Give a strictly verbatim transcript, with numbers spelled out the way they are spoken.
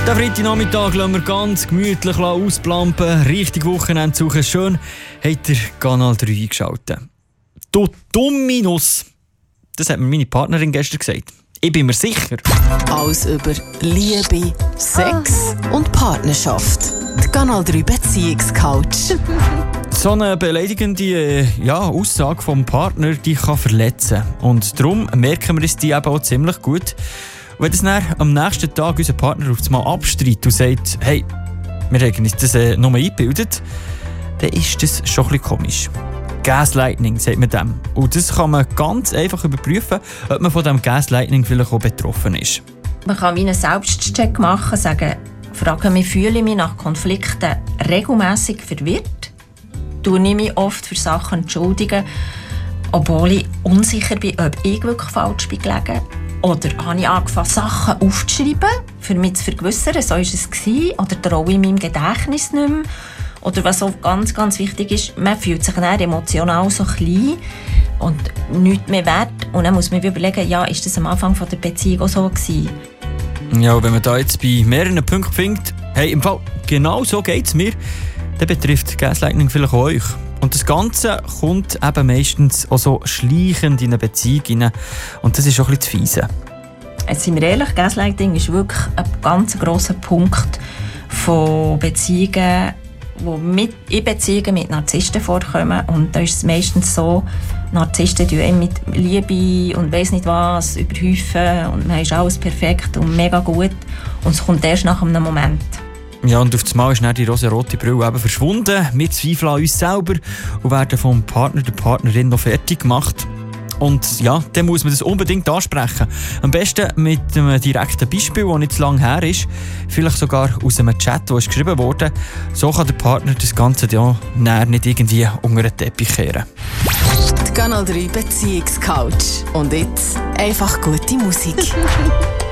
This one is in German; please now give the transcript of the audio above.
Den Freitagnachmittag lassen wir ganz gemütlich ausplampen, richtig Wochenende suchen. Schön habt ihr Kanal drei eingeschaltet. Du dumme Nuss! Das hat mir meine Partnerin gestern gesagt. Ich bin mir sicher. Alles über Liebe, Sex und Partnerschaft. Die Kanal drei Beziehungscouch. So eine beleidigende ja, Aussage vom Partner, die kann verletzen. Und darum merken wir uns die eben auch ziemlich gut. Und wenn das dann am nächsten Tag unser Partner auf einmal abstreitet und sagt, hey, wir haben uns das äh, nur eingebildet, dann ist das schon ein bisschen komisch. Gaslighting, sagt man dem. Und das kann man ganz einfach überprüfen, ob man von diesem Gaslighting vielleicht auch betroffen ist. Man kann wie einen Selbstcheck machen, sagen, fragen mich, fühle ich mich nach Konflikten regelmässig verwirrt? Tue ich mich oft für Sachen entschuldigen, obwohl ich unsicher bin, ob ich wirklich falsch bin gelegen? Oder habe ich angefangen, Sachen aufzuschreiben, für mich zu vergewissern, so war es gewesen, oder traue ich meinem Gedächtnis nicht mehr? Oder was auch ganz, ganz wichtig ist, man fühlt sich dann emotional so klein und nichts mehr wert. Und dann muss man überlegen, ja, ist das am Anfang der Beziehung auch so gewesen? Ja, wenn man da jetzt bei mehreren Punkten findet, hey, im Fall, genau so geht es mir, dann betrifft Gaslighting vielleicht auch euch. Und das Ganze kommt eben meistens auch so schleichend in eine Beziehung rein. Und das ist auch ein bisschen zu fiese. Jetzt sind wir ehrlich, Gaslighting ist wirklich ein ganz grosser Punkt von Beziehungen, die mit, in Beziehungen mit Narzissten vorkommen. Und da ist es meistens so, Narzissten tun einem mit Liebe und weiss nicht was überhäufen und man ist alles perfekt und mega gut. Und es kommt erst nach einem Moment. Ja, und auf einmal ist dann die rosa-rote Brille eben verschwunden. Wir zweifeln an uns selber und werden vom Partner, der Partnerin noch fertig gemacht. Und ja, dann muss man das unbedingt ansprechen. Am besten mit einem direkten Beispiel, das nicht zu lange her ist. Vielleicht sogar aus einem Chat, der geschrieben wurde. So kann der Partner das Ganze ja nicht irgendwie unter den Teppich kehren. Die Kanal drei Beziehungscouch. Und jetzt einfach gute Musik.